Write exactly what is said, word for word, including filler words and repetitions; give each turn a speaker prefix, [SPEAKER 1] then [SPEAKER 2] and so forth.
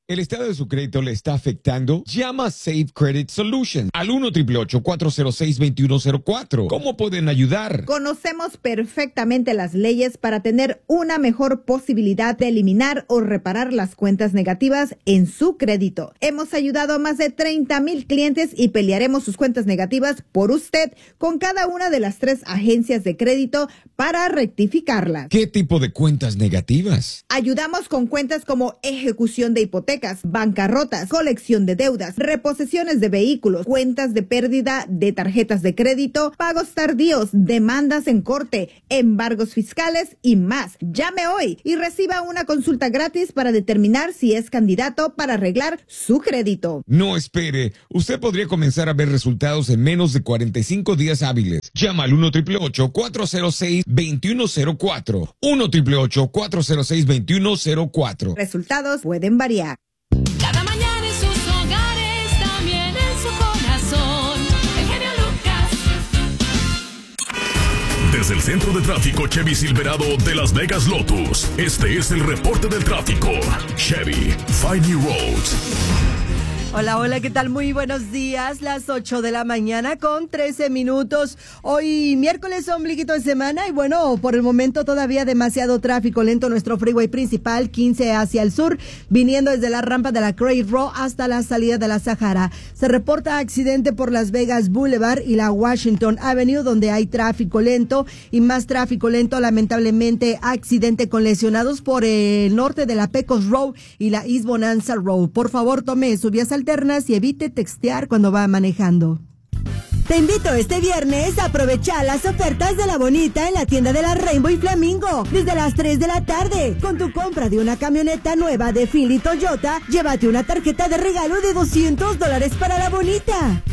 [SPEAKER 1] ¿El estado de su crédito le está afectando? Llama a Safe Credit Solutions al uno ocho ocho cuatro cero seis dos uno cero cuatro. ¿Cómo pueden ayudar?
[SPEAKER 2] Conocemos perfectamente las leyes para tener una mejor posibilidad de eliminar o reparar las cuentas negativas en su crédito. Hemos ayudado a más de treinta mil clientes y pelearemos sus cuentas negativas por usted con cada una de las tres agencias de crédito para rectificarlas.
[SPEAKER 1] ¿Qué tipo de cuentas negativas?
[SPEAKER 2] Ayudamos con cuentas como ejecución de hipotecas, bancarrotas, colección de deudas, reposesiones de vehículos, cuentas de pérdida de tarjetas de crédito, pagos tardíos, demandas en corte, embargos fiscales y más. Llame hoy y reciba una consulta gratis para determinar si es candidato para arreglar su crédito.
[SPEAKER 1] No espere, usted podría comenzar a ver resultados en menos de cuarenta y cinco días hábiles. Llama al uno ocho ocho cuatro cero seis dos uno cero cuatro. uno ocho ocho cuatro cero seis dos uno cero cuatro.
[SPEAKER 2] Resultados pueden variar.
[SPEAKER 3] Cada mañana en sus hogares, también en su corazón. El genio Lucas.
[SPEAKER 4] Desde el centro de tráfico Chevy Silverado de Las Vegas Lotus, este es el reporte del tráfico. Chevy, Find New Roads.
[SPEAKER 5] Hola, hola, ¿qué tal? Muy buenos días, las ocho de la mañana con trece minutos. Hoy miércoles, ombliguito de semana y bueno, por el momento todavía demasiado tráfico lento nuestro freeway principal, quince hacia el sur, viniendo desde la rampa de la Craig Road hasta la salida de la Sahara. Se reporta accidente por Las Vegas Boulevard y la Washington Avenue, donde hay tráfico lento y más tráfico lento, lamentablemente accidente con lesionados por el norte de la Pecos Road y la East Bonanza Road. Por favor, tome sus vías alternas y evite textear cuando va manejando.
[SPEAKER 6] Te invito este viernes a aprovechar las ofertas de La Bonita en la tienda de la Rainbow y Flamingo desde las tres de la tarde. Con tu compra de una camioneta nueva de Philly Toyota, llévate una tarjeta de regalo de doscientos dólares para La Bonita.